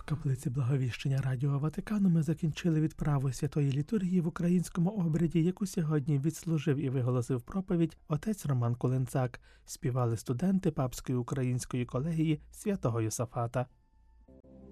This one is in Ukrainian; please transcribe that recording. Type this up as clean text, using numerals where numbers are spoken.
каплиці Благовіщення Радіо Ватикану ми закінчили відправу святої літургії в українському обряді, яку сьогодні відслужив і виголосив проповідь отець Роман Куленцак. Співали студенти Папської української колегії святого Йосафата.